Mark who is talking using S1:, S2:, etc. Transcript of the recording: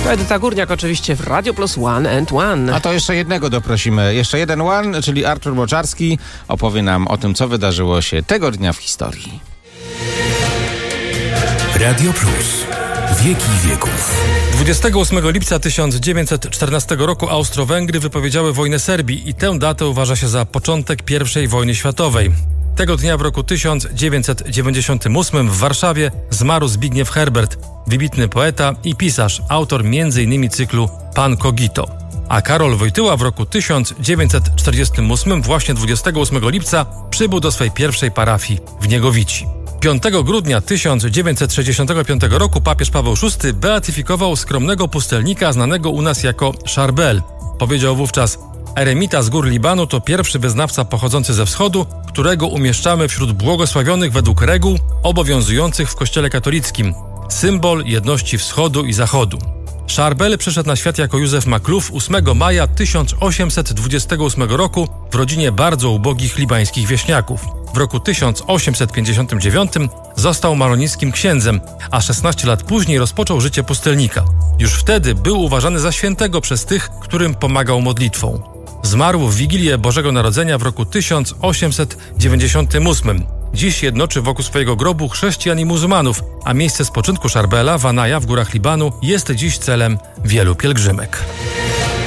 S1: To Edyta Górniak oczywiście w Radio Plus One and One.
S2: A to jeszcze jednego doprosimy. Jeszcze jeden one, czyli Artur Moczarski opowie nam o tym, co wydarzyło się tego dnia w historii.
S3: Radio Plus. Wieki wieków.
S4: 28 lipca 1914 roku Austro-Węgry wypowiedziały wojnę Serbii i tę datę uważa się za początek I wojny światowej. Tego dnia w roku 1998 w Warszawie zmarł Zbigniew Herbert, wybitny poeta i pisarz, autor m.in. cyklu Pan Kogito. A Karol Wojtyła w roku 1948, właśnie 28 lipca, przybył do swej pierwszej parafii w Niegowici. 5 grudnia 1965 roku papież Paweł VI beatyfikował skromnego pustelnika znanego u nas jako Charbel. Powiedział wówczas: eremita z gór Libanu to pierwszy wyznawca pochodzący ze wschodu, którego umieszczamy wśród błogosławionych według reguł obowiązujących w Kościele katolickim. Symbol jedności wschodu i zachodu. Charbel przyszedł na świat jako Józef Makluf 8 maja 1828 roku w rodzinie bardzo ubogich libańskich wieśniaków. W roku 1859 został maronijskim księdzem, a 16 lat później rozpoczął życie pustelnika. Już wtedy był uważany za świętego przez tych, którym pomagał modlitwą. Zmarł w Wigilię Bożego Narodzenia w roku 1898. Dziś jednoczy wokół swojego grobu chrześcijan i muzułmanów, a miejsce spoczynku Charbela, Wanaja w górach Libanu, jest dziś celem wielu pielgrzymek.